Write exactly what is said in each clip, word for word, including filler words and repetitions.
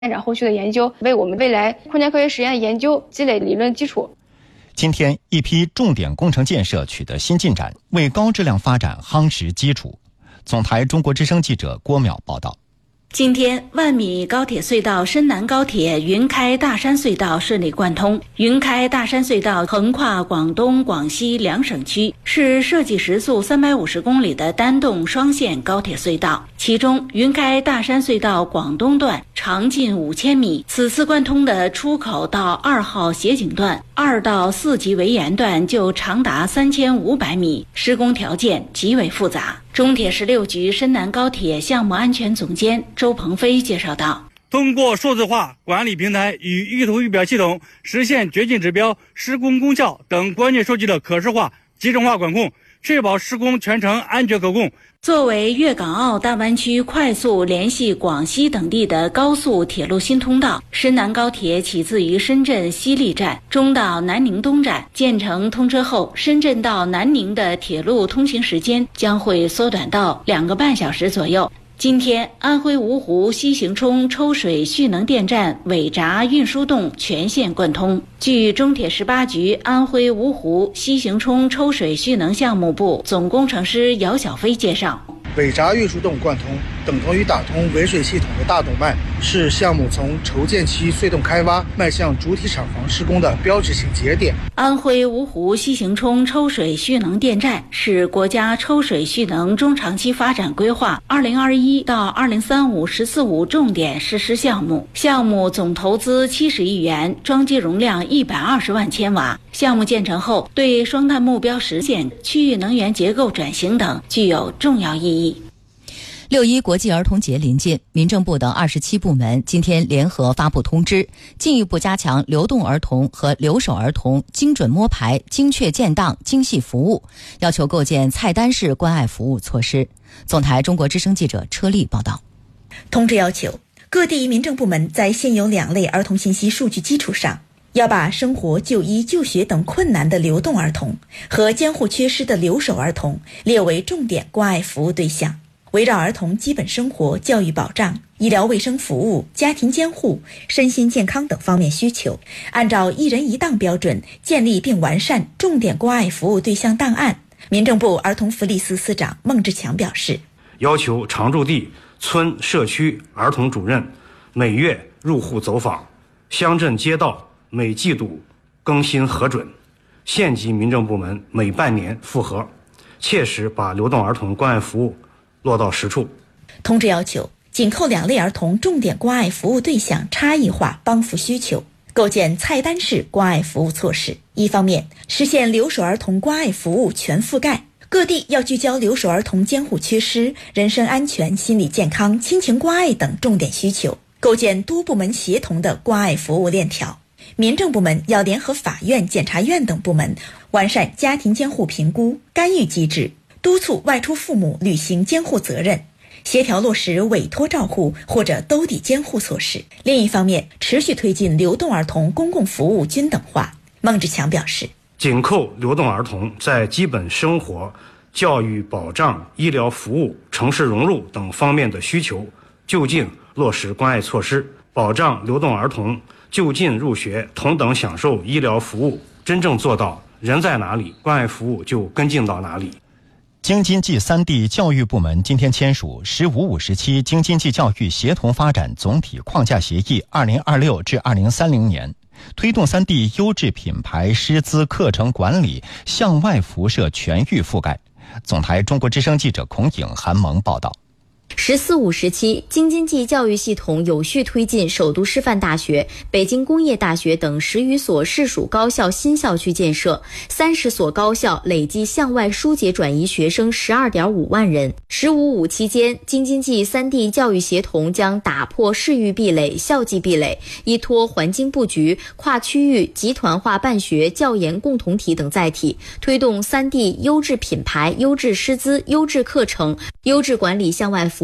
展后续的研究，为我们未来空间科学实验研究积累理论基础。 今天，一批重点工程建设取得新进展，为高质量发展夯实基础。总台中国之声记者郭淼报道。 今天，万米高铁隧道深南高铁云开大山隧道顺利贯通。云开大山隧道横跨广东、广西两省区，是设计时速三百五十公里的单洞双线高铁隧道。其中，云开大山隧道广东段长近五千米，此次贯通的出口到二号斜井段、二到四级围沿段就长达三千五百米，施工条件极为复杂。中铁十六局深南高铁项目安全总监周鹏飞介绍道， 通过数字化管理平台与预图预表系统，实现掘进指标、施工功效等关键数据的可视化、集中化管控，确保施工全程安全可控。 作为粤港澳大湾区快速联系广西等地的高速铁路新通道，深南高铁起自于深圳西丽站，中到南宁东站。建成通车后，深圳到南宁的铁路通行时间将会缩短到两个半小时左右。今天，安徽芜湖西行冲抽水蓄能电站尾闸运输洞全线贯通。据中铁十八局安徽芜湖西行冲抽水蓄能项目部总工程师姚小飞介绍， 尾闸运输洞贯通等同于打通尾水系统的大动脉，是项目从筹建期隧洞开挖迈向主体厂房施工的标志性节点。 安徽芜湖西行冲抽水蓄能电站是国家抽水蓄能中长期发展规划二零二一到二零三五“十四五”重点实施项目，项目总投资七十亿元，装机容量一百二十万千瓦。项目建成后，对双碳目标实现、区域能源结构转型等具有重要意义。 六一国际儿童节临近，民政部等二十七部门今天联合发布通知，进一步加强流动儿童和留守儿童精准摸排、精确建档、精细服务，要求构建菜单式关爱服务措施。总台中国之声记者车丽报道。 通知要求各地民政部门在现有两类儿童信息数据基础上，要把生活、就医、就学等困难的流动儿童和监护缺失的留守儿童列为重点关爱服务对象，围绕儿童基本生活、教育保障、医疗卫生服务、家庭监护、身心健康等方面需求，按照一人一档标准建立并完善重点关爱服务对象档案。民政部儿童福利司司长孟志强表示， 要求常住地、村、社区儿童主任每月入户走访，乡镇街道每季度更新核准，县级民政部门每半年复核，切实把流动儿童关爱服务落到实处。 通知要求紧扣两类儿童重点关爱服务对象差异化帮扶需求，构建菜单式关爱服务措施。一方面，实现留守儿童关爱服务全覆盖，各地要聚焦留守儿童监护缺失、人身安全、心理健康、亲情关爱等重点需求，构建多部门协同的关爱服务链条。民政部门要联合法院、检察院等部门，完善家庭监护评估、干预机制，督促外出父母履行监护责任，协调落实委托照护或者兜底监护措施。另一方面，持续推进流动儿童公共服务均等化。孟志强表示， 紧扣流动儿童在基本生活、教育保障、医疗服务、城市融入等方面的需求，就近落实关爱措施，保障流动儿童就近入学、同等享受医疗服务，真正做到人在哪里，关爱服务就跟进到哪里。 京津冀三地教育部门今天签署“十五五”时期京津冀教育协同发展总体框架协议 二零二六至二零三零年，推动三地优质品牌师资课程管理向外辐射全域覆盖。总台中国之声记者孔颖、韩萌报道。 十四五时期，京津冀教育系统有序推进首都师范大学、北京工业大学等十余所市属高校新校区建设，三十所高校累计向外疏解转移学生十二点五万人。十五五期间，京津冀三地教育协同将打破市域壁垒、校际壁垒，依托环境布局、跨区域、集团化办学、教研共同体等载体，推动三地优质品牌、优质师资、优质课程、优质管理向外辐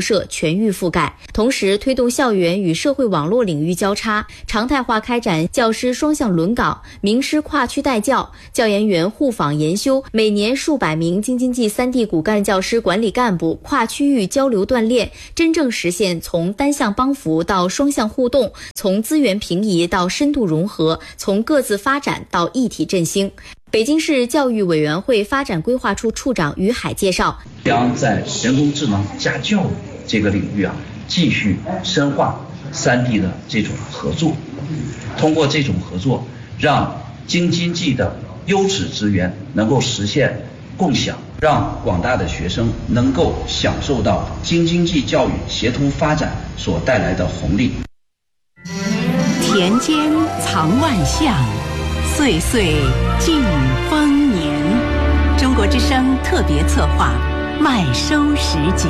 射全域覆盖，同时推动校园与社会网络领域交叉，常态化开展教师双向轮岗、名师跨区带教、教研员互访研修，每年数百名京津冀三地骨干教师管理干部跨区域交流锻炼，真正实现从单向帮扶到双向互动，从资源平移到深度融合，从各自发展到一体振兴。北京市教育委员会发展规划处处长于海介绍， 将在人工智能加教育这个领域啊，继续深化三地的这种合作，通过这种合作，让京津冀的优质资源能够实现共享，让广大的学生能够享受到京津冀教育协同发展所带来的红利。 田间藏万象，岁岁尽丰年。中国之声特别策划麦收时节。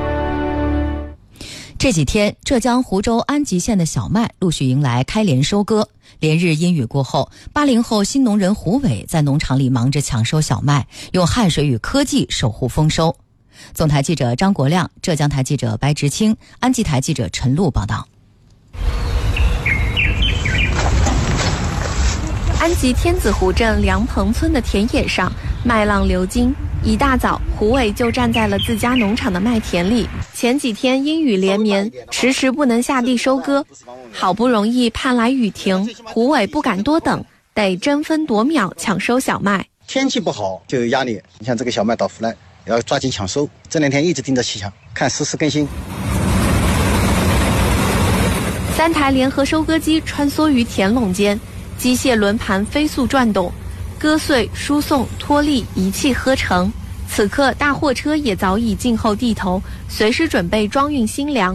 这几天，浙江湖州安吉县的小麦陆续迎来开镰收割。连日阴雨过后，八零后新农人胡伟在农场里忙着抢收小麦，用汗水与科技守护丰收。总台记者张国亮，浙江台记者白直清，安吉台记者陈露报道。 安吉天子湖镇梁棚村的田野上，麦浪流金。一大早，胡伟就站在了自家农场的麦田里。前几天阴雨连绵，迟迟不能下地收割，好不容易盼来雨停，胡伟不敢多等，得争分夺秒抢收小麦。 天气不好就有压力，你像这个小麦到腐烂，要抓紧抢收。这两天一直盯着气象，看实时更新。 三台联合收割机穿梭于田垄间，机械轮盘飞速转动，割碎、输送、脱粒一气呵成。此刻，大货车也早已静候地头，随时准备装运新粮。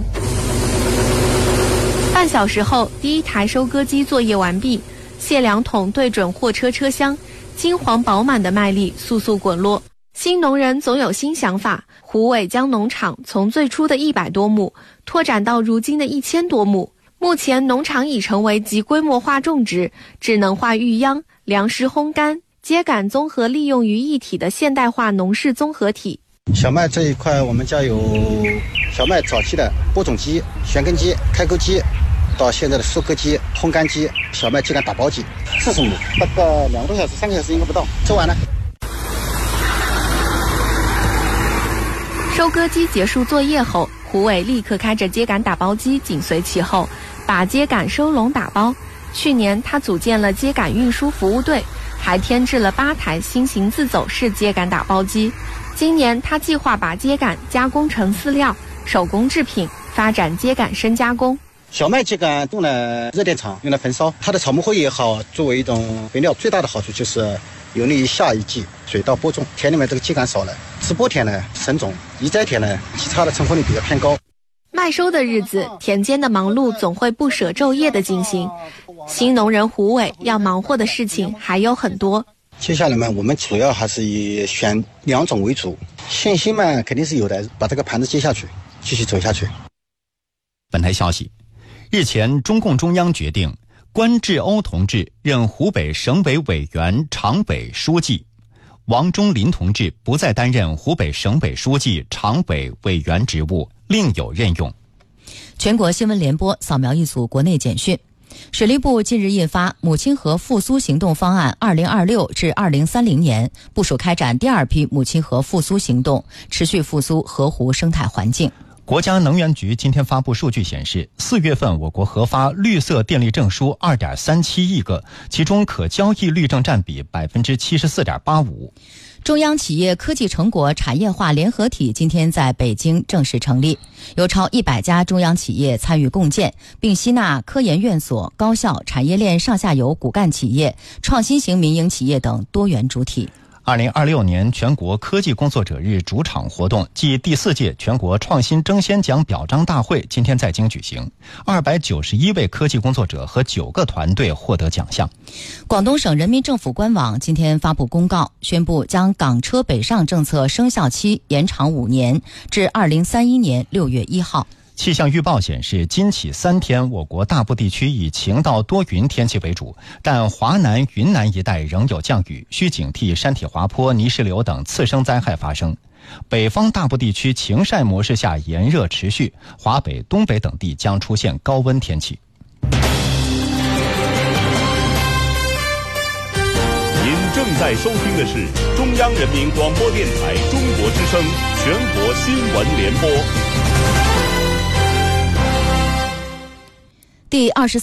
半小时后，第一台收割机作业完毕，卸粮桶对准货车车厢，金黄饱满的麦粒簌簌滚落。新农人总有新想法，胡伟将农场从最初的一百多亩拓展到如今的一千多亩。目前，农场已成为集规模化种植、智能化育秧、粮食烘干、秸秆综合利用于一体的现代化农事综合体。 小麦这一块，我们家有小麦早期的播种机、旋耕机、开沟机，到现在的收割机、烘干机、小麦秸秆打包机，四十亩，大概两个多小时、三个小时应该不到，收完了。 收割机结束作业后，胡伟立刻开着秸秆打包机紧随其后，把秸秆收拢打包。去年他组建了秸秆运输服务队，还添置了八台新型自走式秸秆打包机。今年他计划把秸秆加工成饲料、手工制品，发展秸秆深加工。 小麦秸秆用了热电场，用来焚烧，它的草木灰也好，作为一种肥料，最大的好处就是有利于下一季水稻播种。田里面这个秸秆少了，直播田呢省种，移栽田呢其他的成活率比较偏高。 麦收的日子，田间的忙碌总会不舍昼夜的进行。新农人胡伟要忙活的事情还有很多。 接下来嘛，我们主要还是以选两种为主，信心嘛肯定是有的，把这个盘子接下去，继续走下去。 本台消息，日前中共中央决定关志欧同志任湖北省委委员、常委书记，王忠林同志不再担任湖北省委书记、常委委员职务，另有任用。 全国新闻联播扫描一组国内简讯。水利部近日印发《母亲河复苏行动方案（二零二六至二零三零年）》，部署开展第二批母亲河复苏行动，持续复苏河湖生态环境。 国家能源局今天发布数据显示，四月份我国核发绿色电力证书 二点三七亿个，其中可交易绿证占比 百分之七十四点八五。 中央企业科技成果产业化联合体今天在北京正式成立，有超一百家中央企业参与共建，并吸纳科研院所、高校、产业链上下游骨干企业、创新型民营企业等多元主体。 二零二六年全国科技工作者日主场活动暨第四届全国创新争先奖表彰大会今天在京举行，二百九十一位科技工作者和九个团队获得奖项。 广东省人民政府官网今天发布公告，宣布将港车北上政策生效期延长五年，至二零三一年六月一号。 气象预报显示，今起三天，我国大部地区以晴到多云天气为主，但华南、云南一带仍有降雨，需警惕山体滑坡、泥石流等次生灾害发生。 北方大部地区晴晒模式下炎热持续，华北、东北等地将出现高温天气。 您正在收听的是中央人民广播电台中国之声全国新闻联播。 第二十